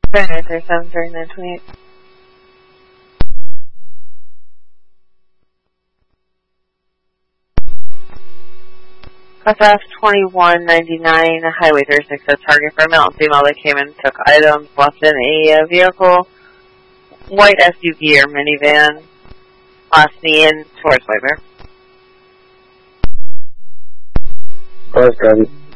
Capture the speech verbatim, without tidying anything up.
nine three seven three nine two eight. F F twenty-one ninety-nine, Highway thirty-six, a target for a male and female that came and took items left in a uh, vehicle. White S U V or minivan. Last knee in towards White Bear. Alright, got it.